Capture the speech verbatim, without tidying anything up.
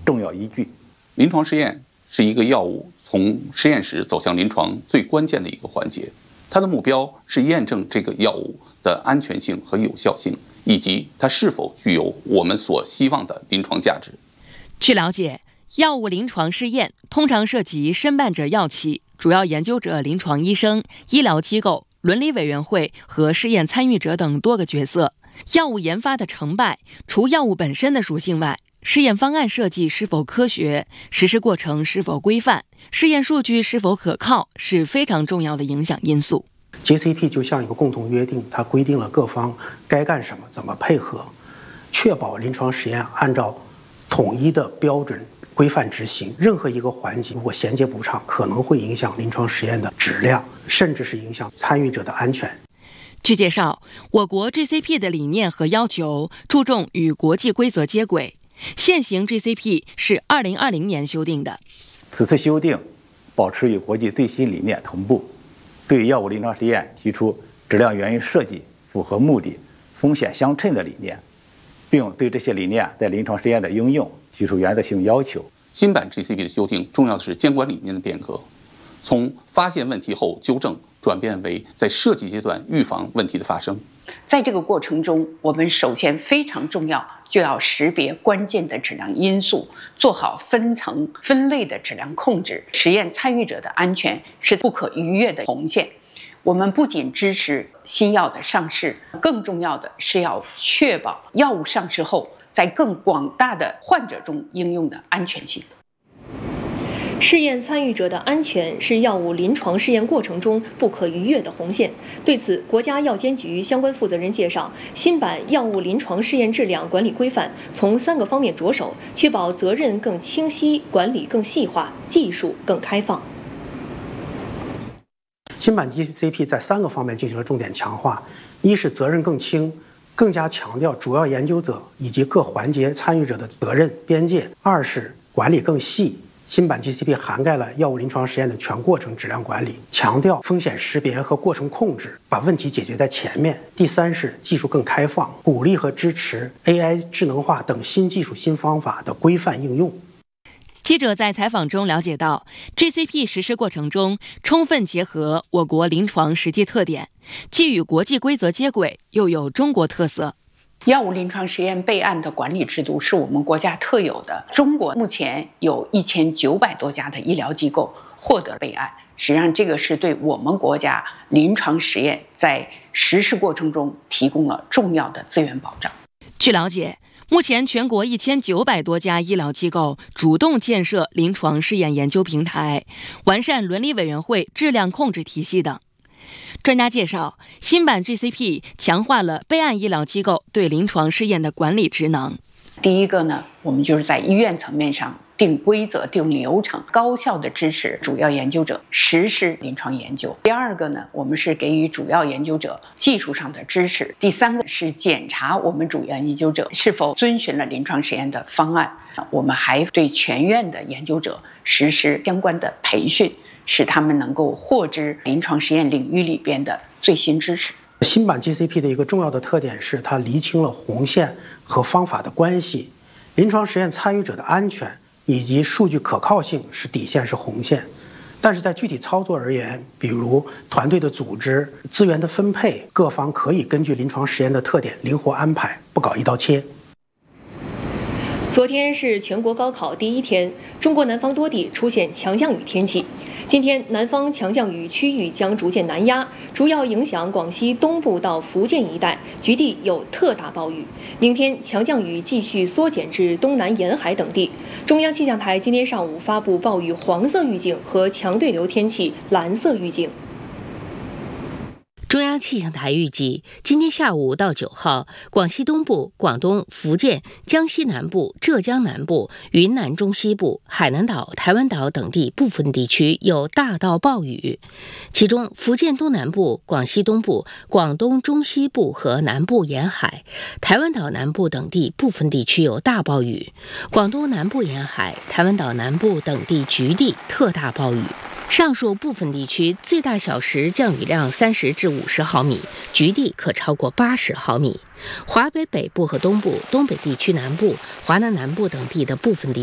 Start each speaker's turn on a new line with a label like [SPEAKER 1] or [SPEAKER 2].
[SPEAKER 1] 重要依据。
[SPEAKER 2] 临床试验是一个药物从实验室走向临床最关键的一个环节，它的目标是验证这个药物的安全性和有效性，以及它是否具有我们所希望的临床价值。
[SPEAKER 3] 据了解，药物临床试验通常涉及申办者药企、主要研究者、临床医生、医疗机构、伦理委员会和试验参与者等多个角色。药物研发的成败，除药物本身的属性外，试验方案设计是否科学，实施过程是否规范，试验数据是否可靠，是非常重要的影响因素。
[SPEAKER 4] J C P 就像一个共同约定，它规定了各方该干什么，怎么配合，确保临床实验按照统一的标准规范执行。任何一个环节如果衔接不畅，可能会影响临床实验的质量，甚至是影响参与者的安全。
[SPEAKER 3] 据介绍，我国 G C P 的理念和要求注重与国际规则接轨。现行 G C P 是二零二零年修订的。
[SPEAKER 1] 此次修订保持与国际最新理念同步，对药物临床实验提出质量源于设计、符合目的、风险相称的理念，并对这些理念在临床实验的应用提出原则性要求。
[SPEAKER 2] 新版 G C P 的修订重要的是监管理念的变革，从发现问题后纠正转变为在设计阶段预防问题的发生。
[SPEAKER 5] 在这个过程中，我们首先非常重要，就要识别关键的质量因素，做好分层分类的质量控制。实验参与者的安全是不可逾越的红线。我们不仅支持新药的上市，更重要的是要确保药物上市后在更广大的患者中应用的安全性。
[SPEAKER 6] 试验参与者的安全是药物临床试验过程中不可逾越的红线。对此，国家药监局相关负责人介绍，新版药物临床试验质量管理规范从三个方面着手，确保责任更清晰、管理更细化、技术更开放。
[SPEAKER 4] 新版 G C P 在三个方面进行了重点强化：一是责任更轻，更加强调主要研究者以及各环节参与者的责任边界；二是管理更细。新版 G C P 涵盖了药物临床实验的全过程质量管理，强调风险识别和过程控制，把问题解决在前面。第三是技术更开放，鼓励和支持 A I 智能化等新技术新方法的规范应用。
[SPEAKER 3] 记者在采访中了解到 ，G C P 实施过程中充分结合我国临床实际特点，既与国际规则接轨，又有中国特色。
[SPEAKER 5] 药物临床实验备案的管理制度是我们国家特有的。中国目前有一千九百多家的医疗机构获得备案，实际上这个是对我们国家临床实验在实施过程中提供了重要的资源保障。
[SPEAKER 3] 据了解，目前全国一千九百多家医疗机构主动建设临床试验研究平台，完善伦理委员会质量控制体系等。专家介绍，新版 G C P 强化了备案医疗机构对临床试验的管理职能。
[SPEAKER 5] 第一个呢，我们就是在医院层面上定规则、定流程，高效地支持主要研究者实施临床研究。第二个呢，我们是给予主要研究者技术上的支持。第三个是检查我们主要研究者是否遵循了临床实验的方案。我们还对全院的研究者实施相关的培训，使他们能够获知临床实验领域里边的最新知识。
[SPEAKER 4] 新版 G C P 的一个重要的特点是，它厘清了红线和方法的关系。临床实验参与者的安全以及数据可靠性是底线，是红线。但是在具体操作而言，比如团队的组织、资源的分配，各方可以根据临床实验的特点灵活安排，不搞一刀切。
[SPEAKER 6] 昨天是全国高考第一天，中国南方多地出现强降雨天气。今天南方强降雨区域将逐渐南压，主要影响广西东部到福建一带，局地有特大暴雨。明天强降雨继续缩减至东南沿海等地。中央气象台今天上午发布暴雨黄色预警和强对流天气蓝色预警。
[SPEAKER 7] 中央气象台预计，今天下午到九号，广西东部、广东、福建、江西南部、浙江南部、云南中西部、海南岛、台湾岛等地部分地区有大到暴雨，其中福建东南部、广西东部、广东中西部和南部沿海、台湾岛南部等地部分地区有大暴雨，广东南部沿海、台湾岛南部等地局地特大暴雨。上述部分地区最大小时降雨量三十至五十毫米，局地可超过八十毫米。华北北部和东部、东北地区南部、华南南部等地的部分地